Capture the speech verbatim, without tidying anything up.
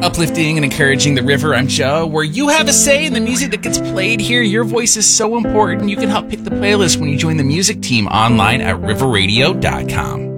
Uplifting and encouraging the river, I'm Joe. Where you have a say in the music that gets played here, your voice is so important. You can help pick the playlist when you join the music team online at river radio dot com.